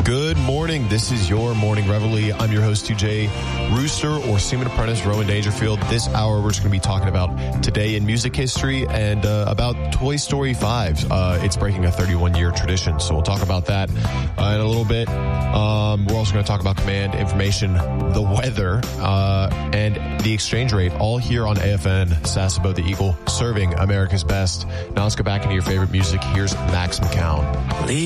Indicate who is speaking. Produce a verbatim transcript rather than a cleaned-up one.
Speaker 1: Good morning. This is your Morning Reveille. I'm your host, T J Rooster, or Seaman Apprentice Rowan Dangerfield. This hour, we're just going to be talking about today in music history and uh, about Toy Story five. Uh, it's breaking a thirty-one-year tradition, so we'll talk about that uh, in a little bit. Um, we're also going to talk about command information, the weather, uh, and the exchange rate, all here on A F N, Sasebo the Eagle, serving America's best. Now let's go back into your favorite music. Here's Max McCown.